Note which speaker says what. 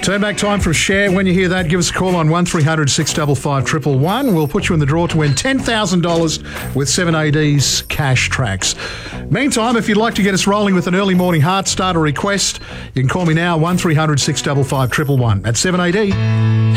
Speaker 1: Turn back time from Share. When you hear that, give us a call on 1300 655 111. We'll put you in the draw to win $10,000 with 7AD's Cash Tracks. Meantime, if you'd like to get us rolling with an early morning heart starter request, you can call me now, 1300 655 111 at 7AD.